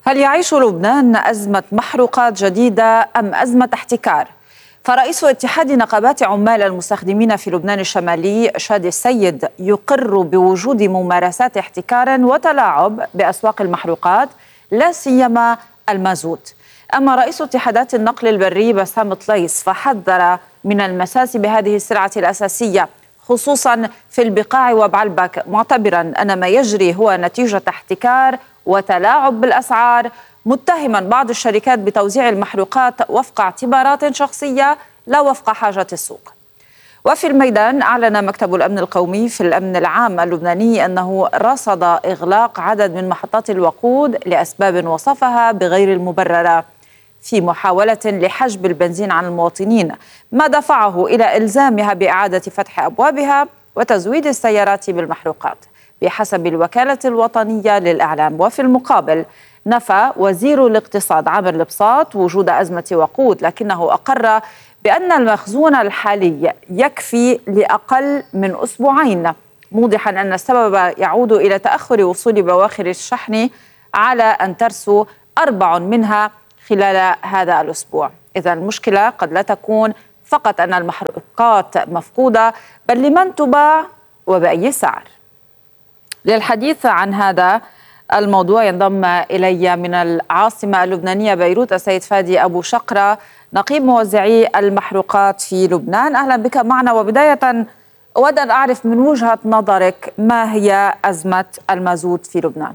هل يعيش لبنان أزمة محروقات جديدة أم أزمة احتكار؟ فرئيس اتحاد نقابات عمال المستخدمين في لبنان الشمالي شادي السيد يقر بوجود ممارسات احتكار وتلاعب بأسواق المحروقات لا سيما المازوت. أما رئيس اتحادات النقل البري بسام طليس فحذر من المساس بهذه السلعة الأساسية خصوصا في البقاع وبعلبك، معتبرا أن ما يجري هو نتيجة احتكار وتلاعب بالأسعار، متهما بعض الشركات بتوزيع المحروقات وفق اعتبارات شخصية لا وفق حاجة السوق. وفي الميدان أعلن مكتب الأمن القومي في الأمن العام اللبناني أنه رصد إغلاق عدد من محطات الوقود لأسباب وصفها بغير المبررة في محاولة لحجب البنزين عن المواطنين، ما دفعه إلى إلزامها بإعادة فتح أبوابها وتزويد السيارات بالمحروقات بحسب الوكالة الوطنية للإعلام. وفي المقابل نفى وزير الاقتصاد عامر البساط وجود أزمة وقود، لكنه أقر بأن المخزون الحالي يكفي لأقل من أسبوعين، موضحا أن السبب يعود إلى تأخر وصول بواخر الشحن على أن ترسو 4 منها خلال هذا الأسبوع. إذا المشكلة قد لا تكون فقط أن المحروقات مفقودة، بل لمن تباع وبأي سعر. للحديث عن هذا الموضوع ينضم إلي من العاصمة اللبنانية بيروت السيد فادي أبو شقرة، نقيب موزعي المحروقات في لبنان. أهلا بك معنا. وبداية أود أن أعرف من وجهة نظرك ما هي أزمة المازوت في لبنان؟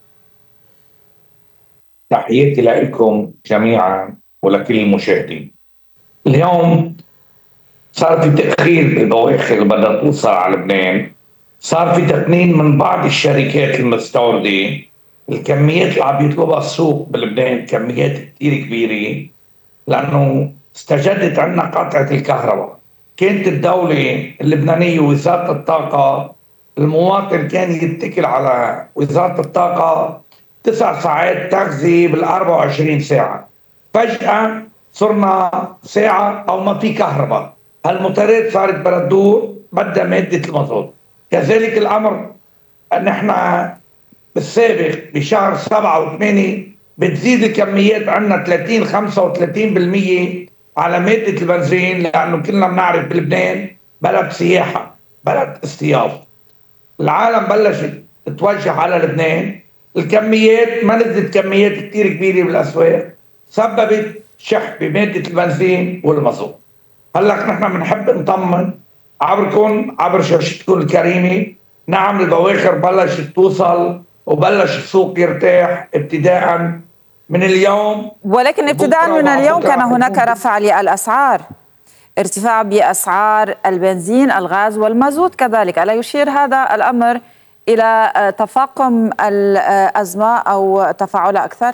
تحياتي لكم جميعا ولكل المشاهدين. اليوم صار في تأخير بالبواخر اللي بدها توصل على لبنان، صار في تقنين من بعض الشركات المستوردة. الكميات اللي عم يطلبها السوق بلبنان كميات كثير كبيرة، لأنه استجدت عندنا قطعة الكهرباء. كانت الدولة اللبنانية ووزارة الطاقة، المواطن كان يتكل على وزارة الطاقة 9 ساعات تغذية بال24 ساعة، فجأة صرنا ساعة أو ما في كهرباء. هالموتورات صارت بردور بدها مادة المازوت. كذلك الأمر نحن بالسابق بشهر 7 و8 بتزيد الكميات عندنا 30-35% على مادة البنزين، لأنه كلنا بنعرف بلبنان بلد سياحة، بلد اصطياف. العالم بلشت تتوجه على لبنان، الكميات ما نزلت كميات كتير كبيرة بالأسواق، سببت شح بمادة البنزين والمازوت. هلأ نحن بنحب نطمن عبركم عبر شاشتكم الكريمة، نعم البواخر بلشت توصل وبلش السوق يرتاح ابتداء من اليوم، ولكن ابتداء من اليوم كان هناك رفع للأسعار، ارتفاع بأسعار البنزين، الغاز والمازوت كذلك. ألا يشير هذا الأمر إلى تفاقم الأزمة أو تفاعل أكثر؟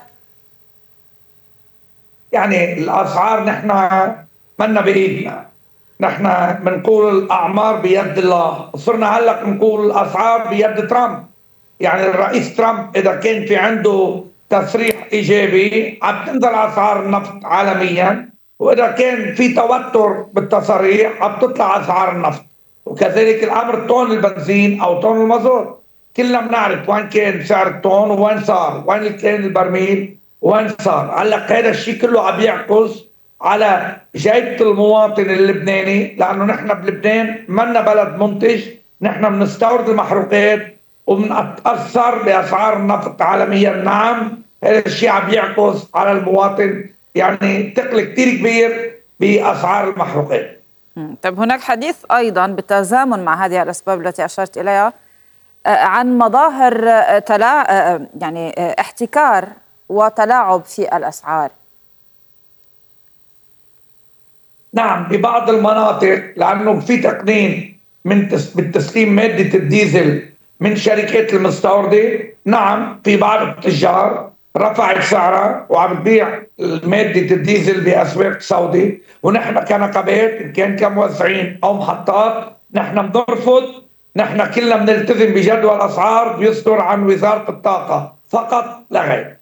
يعني الأسعار نحن منا بإيدنا، نحن بنقول الأعمار بيد الله، صرنا هلأ بنقول الأسعار بيد ترامب. يعني الرئيس ترامب إذا كان في عنده تصريح إيجابي عم تنزل أسعار النفط عالميا، وإذا كان في توتر بالتصاريح عم تطلع أسعار النفط. وكذلك الأمر طن البنزين أو طن المازوت، كلنا بنعرف وين كان سعر الطن وين صار، وين كان البرميل وين صار. هلا هذا الشيء كله عم يعكس على جيبة المواطن اللبناني، لأنه نحن بلبنان منا بلد منتج، نحن بنستورد المحروقات وبنتأثر بأسعار النفط عالميا. نعم هذا الشيء عم يعكس على المواطن، يعني ثقل كثير كبير بأسعار المحروقات. طيب هناك حديث أيضا بالتزامن مع هذه الأسباب التي أشرت إليها عن مظاهر يعني احتكار وتلاعب في الأسعار. نعم ببعض المناطق، لأنه في تقنين من بالتسليم مادة الديزل من شركات المستوردة. نعم في بعض التجار رفعت سعرها وعم تبيع مادة الديزل بأسواق سوداء، ونحن كنقابات إن كان كموزعين أو محطات نحن بنرفض. نحن كلنا بنلتزم بجدول الأسعار بيصدر عن وزارة الطاقة فقط لا غير.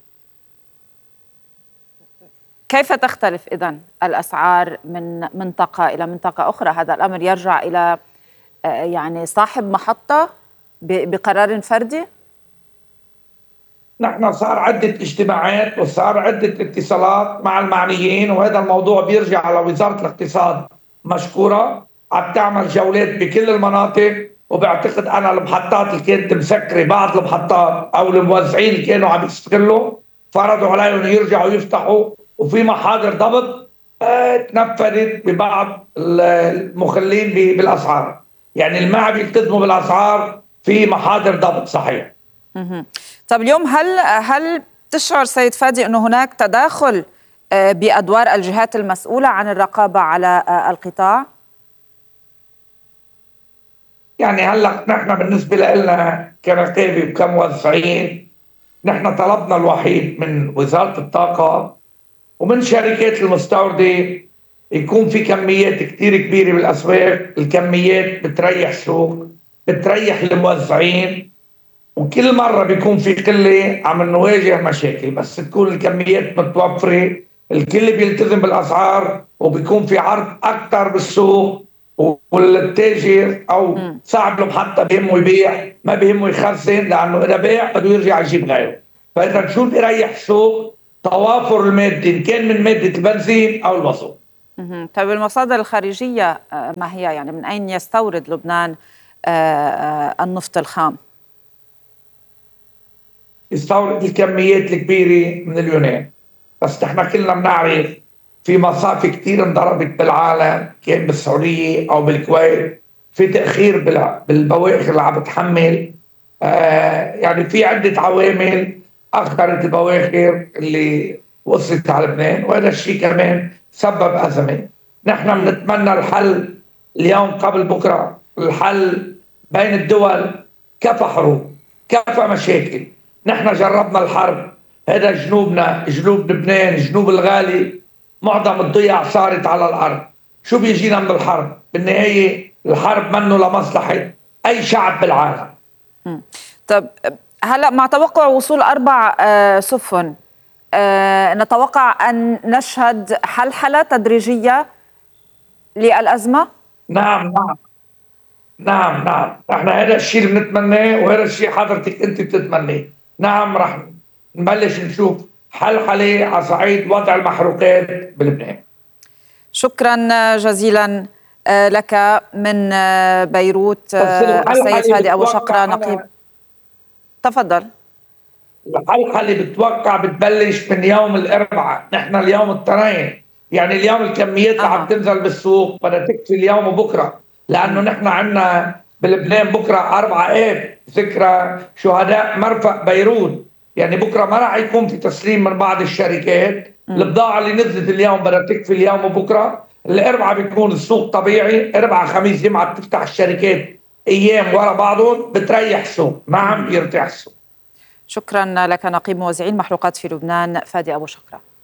كيف تختلف إذن الأسعار من منطقة إلى منطقة أخرى؟ هذا الأمر يرجع إلى يعني صاحب محطة بقرار فردي؟ نحن صار عدة اجتماعات وصار عدة اتصالات مع المعنيين، وهذا الموضوع بيرجع على وزارة الاقتصاد مشكورة، عم تعمل جولات بكل المناطق. وبعتقد أنا المحطات اللي كانت مسكرة، بعض المحطات أو الموزعين اللي كانوا عم يستغلوا، فرضوا عليهم يرجعوا يفتحوا، وفي محاضر ضبط تنفذت ببعض المخلين بالأسعار. يعني اللي ما بيلتزموا بالأسعار في محاضر ضبط صحيح. طب اليوم هل تشعر سيد فادي أنه هناك تداخل بأدوار الجهات المسؤولة عن الرقابة على القطاع؟ يعني هلا نحن بالنسبة لنا كرقابة وكموزعين، نحن طلبنا الوحيد من وزارة الطاقة ومن شركات المستوردة يكون في كميات كتير كبيرة بالأسواق. الكميات بتريح السوق، بتريح الموزعين، وكل مرة بيكون في قلة عم نواجه مشاكل، بس تكون الكميات متوفرة، الكل بيلتزم بالأسعار، وبيكون في عرض أكثر بالسوق، والتاجر أو صاحب المحطة بيهمه يبيع، ما بيهمه يخزن، لأنه إذا بيع بده يرجع يجيب غيره. فإذا شو بيريح السوق؟ توافر المادة، إن كان من مادة البنزين أو المازوت. طيب المصادر الخارجية ما هي؟ يعني من أين يستورد لبنان النفط الخام؟ يستورد الكميات الكبيرة من اليونان، بس نحن كلنا بنعرف في مصافي كتير انضربت بالعالم، كان بالسعودية أو بالكويت، في تأخير بالبواخر اللي عم بتحمل. يعني في عدة عوامل أخرت البواخر اللي وصلت على لبنان، وهذا الشيء كمان سبب أزمة. نحن بنتمنى الحل اليوم قبل بكرة، الحل بين الدول. كفى حروب، كفى مشاكل. نحن جربنا الحرب، هذا جنوبنا، جنوب لبنان، جنوب الغالي، معظم الضياع صارت على الأرض. شو بيجينا من الحرب؟ بالنهاية الحرب منه لمصلحة أي شعب بالعالم. طب هلأ مع توقع وصول 4 سفن نتوقع أن نشهد حلحلة تدريجية للأزمة؟ نعم نعم نعم نعم، نحن هذا الشيء اللي بنتمناه، وهذا الشيء حضرتك أنت بتتمنيه. نعم، رح نبلش نشوف حلحلة على صعيد وضع المحروقات بلبنان. شكرا جزيلا لك من بيروت السيد فادي أبو شقرة نقيب. تفضل. الحلحلة بتوقع بتبلش من يوم الأربعاء، نحن اليوم الاثنين، يعني اليوم الكميات اللي عم تنزل بالسوق بدها تكفي اليوم وبكرة، لأنه نحن عندنا بلبنان بكرة 4 آب، ذكرى شهداء مرفأ بيروت. يعني بكرة ما راح يكون في تسليم من بعض الشركات. البضاعة اللي نزلت اليوم بدها تكفي اليوم وبكرة. الأربعاء بيكون السوق طبيعي، أربعاء خميس جمعة بتفتح الشركات أيام ورا بعضهم، بتريح السوق، ما عم يرتاح السوق. شكرا لك نقيب موزعي المحروقات في لبنان فادي أبو شقرة.